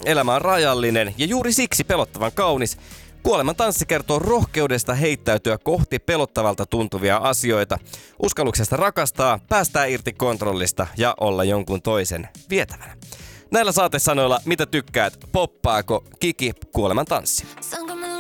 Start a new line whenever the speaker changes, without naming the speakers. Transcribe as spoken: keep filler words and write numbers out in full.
elämä on rajallinen ja juuri siksi pelottavan kaunis. Kuoleman tanssi kertoo rohkeudesta heittäytyä kohti pelottavalta tuntuvia asioita, uskalluksesta rakastaa, päästää irti kontrollista ja olla jonkun toisen vietävänä. Näillä saatesanoilla, mitä tykkäät, poppaako Kiki Kuoleman tanssi?